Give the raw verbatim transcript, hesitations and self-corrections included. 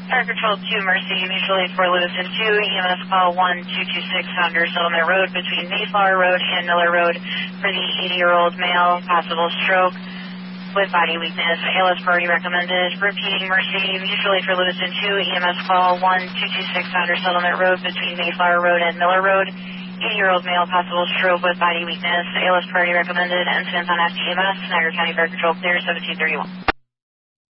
Fire Control two, Mercy, mutually for Lewiston two, E M S call one two two six hundred Settlement Road between Mayflower Road and Miller Road for the eighty-year-old male, possible stroke with body weakness. A L S priority recommended. Repeating, Mercy, mutually for Lewiston two, E M S call one two two six hundred Settlement Road between Mayflower Road and Miller Road. eighty-year-old male, possible stroke with body weakness. A L S priority recommended. Incident on F T E M S. Niagara County Fire Control clear, seventeen thirty-one.